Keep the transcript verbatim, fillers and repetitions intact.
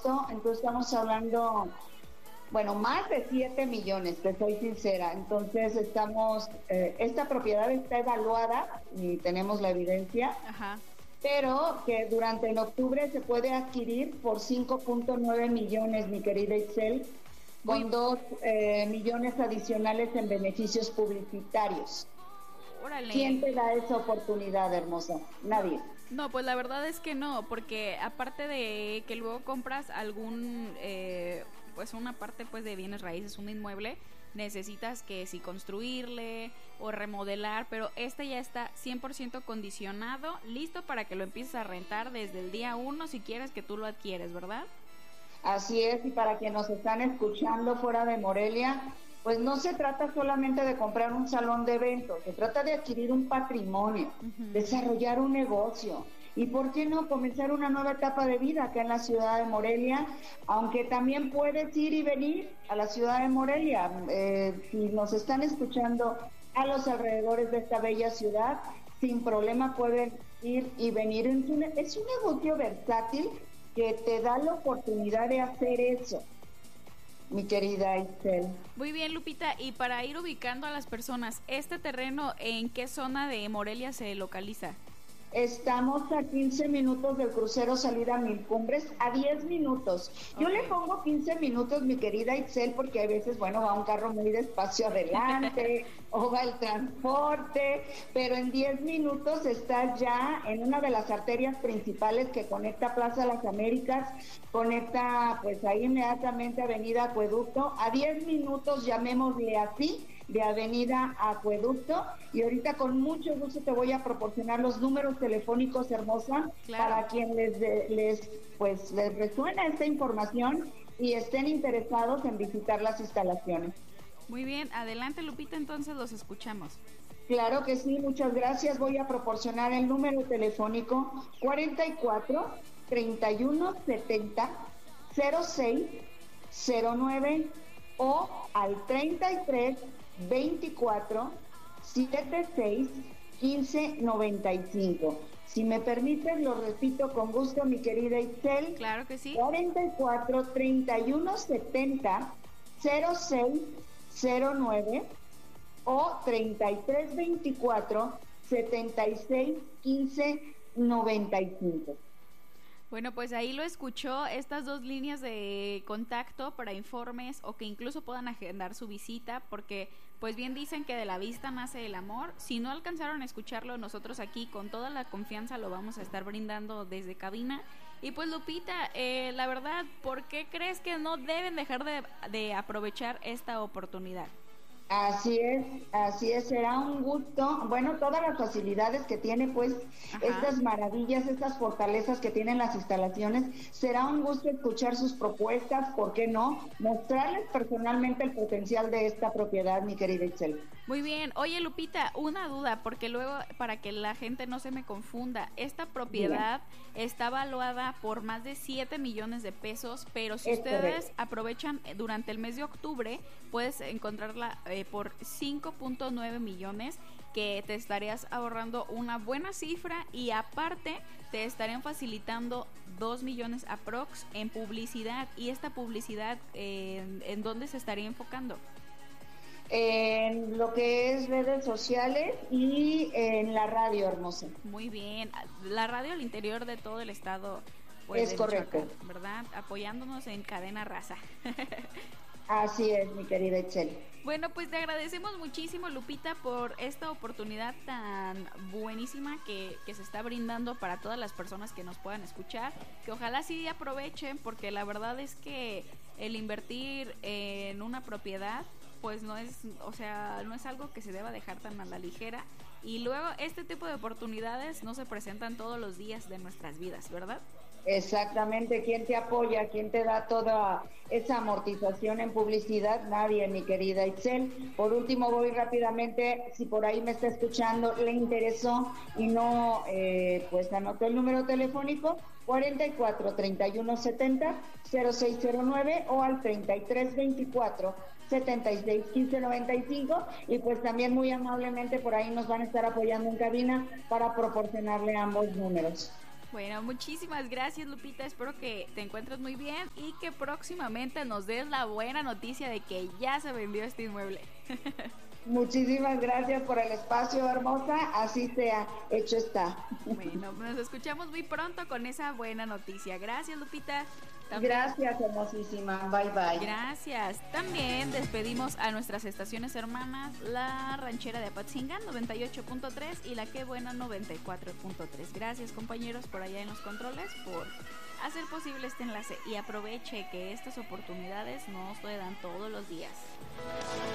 costo, entonces estamos hablando, bueno, más de siete millones, te soy sincera. Entonces estamos, eh, esta propiedad está evaluada y tenemos la evidencia. Ajá. Pero que durante en octubre se puede adquirir por cinco punto nueve millones, mi querida Itzel, con dos eh, millones adicionales en beneficios publicitarios. Órale. ¿Quién te da esa oportunidad, hermosa? Nadie. No, pues la verdad es que no, porque aparte de que luego compras algún, eh, pues una parte pues de bienes raíces, un inmueble, necesitas que si construirle o remodelar, pero este ya está cien por ciento condicionado, listo para que lo empieces a rentar desde el día uno si quieres que tú lo adquieres, ¿verdad? Así es, y para quienes nos están escuchando fuera de Morelia, pues no se trata solamente de comprar un salón de eventos, se trata de adquirir un patrimonio, uh-huh. desarrollar un negocio y, ¿por qué no?, comenzar una nueva etapa de vida acá en la ciudad de Morelia, aunque también puedes ir y venir a la ciudad de Morelia. Eh, si nos están escuchando a los alrededores de esta bella ciudad, sin problema pueden ir y venir. Es un, es un negocio versátil que te da la oportunidad de hacer eso, mi querida Itzel. Muy bien, Lupita, y para ir ubicando a las personas, ¿este terreno en qué zona de Morelia se localiza? Estamos a quince minutos del crucero salida a Mil Cumbres, a diez minutos. Yo okay. le pongo quince minutos, mi querida Itzel, porque a veces, bueno, va un carro muy despacio adelante o va el transporte, pero en diez minutos estás ya en una de las arterias principales que conecta Plaza Las Américas, conecta pues ahí inmediatamente Avenida Acueducto, a diez minutos, llamémosle así, de Avenida Acueducto, y ahorita con mucho gusto te voy a proporcionar los números telefónicos, hermosa, claro. para quien les, les pues les resuena esta información y estén interesados en visitar las instalaciones. Muy bien, adelante, Lupita, entonces los escuchamos. Claro que sí, muchas gracias. Voy a proporcionar el número telefónico cuarenta y cuatro, treinta y uno, setenta, cero seis, cero nueve o al treinta y tres, veinticuatro, setenta y seis, quince, noventa y cinco. Si me permites, lo repito con gusto, mi querida Itzel. Claro que sí. cuarenta y cuatro, treinta y uno, setenta, cero seis, cero nueve o treinta y tres, veinticuatro, setenta y seis, quince, noventa y cinco. Bueno, pues ahí lo escuchó, estas dos líneas de contacto para informes o que incluso puedan agendar su visita, porque pues bien dicen que de la vista nace el amor. Si no alcanzaron a escucharlo, nosotros aquí con toda la confianza lo vamos a estar brindando desde cabina. Y pues Lupita, eh, la verdad, ¿por qué crees que no deben dejar de, de aprovechar esta oportunidad? Así es, así es, será un gusto, bueno, todas las facilidades que tiene pues Ajá. estas maravillas, estas fortalezas que tienen las instalaciones, será un gusto escuchar sus propuestas, ¿por qué no? Mostrarles personalmente el potencial de esta propiedad, mi querida Itzel. Muy bien, oye Lupita, una duda, porque luego para que la gente no se me confunda, esta propiedad bien. está valuada por más de siete millones de pesos, pero si es ustedes correcto. aprovechan durante el mes de octubre, puedes encontrarla eh, por cinco punto nueve millones, que te estarías ahorrando una buena cifra y aparte te estarían facilitando dos millones aprox en publicidad. ¿Y esta publicidad eh, en, en dónde se estaría enfocando? En lo que es redes sociales y en la radio, hermosa. Muy bien, la radio al interior de todo el estado, pues, es correcto, Michoacán, ¿verdad? Apoyándonos en Cadena Raza. Así es, mi querida Itzel. Bueno, pues te agradecemos muchísimo, Lupita, por esta oportunidad tan buenísima que, que se está brindando para todas las personas que nos puedan escuchar, que ojalá sí aprovechen, porque la verdad es que el invertir en una propiedad pues no es, o sea, no es algo que se deba dejar tan a la ligera, y luego este tipo de oportunidades no se presentan todos los días de nuestras vidas, ¿verdad? Exactamente, ¿quién te apoya? ¿Quién te da toda esa amortización en publicidad? Nadie, mi querida Itzel. Por último, voy rápidamente, si por ahí me está escuchando, le interesó y no, eh, pues anotó el número telefónico, cuarenta y cuatro, treinta y uno, setenta, cero seis cero nueve o al treinta y tres, veinticuatro, setenta y seis, quince, noventa y cinco, y pues también muy amablemente por ahí nos van a estar apoyando en cabina para proporcionarle ambos números. Bueno, muchísimas gracias, Lupita. Espero que te encuentres muy bien y que próximamente nos des la buena noticia de que ya se vendió este inmueble. Muchísimas gracias por el espacio, hermosa. Así sea, hecho está. Bueno, nos escuchamos muy pronto con esa buena noticia. Gracias, Lupita. También, gracias, hermosísima. Bye, bye. Gracias. También despedimos a nuestras estaciones hermanas, la Ranchera de Apatzingán noventa y ocho punto tres y la Qué Buena noventa y cuatro punto tres. Gracias, compañeros, por allá en los controles, por hacer posible este enlace, y aproveche que estas oportunidades no se dan todos los días.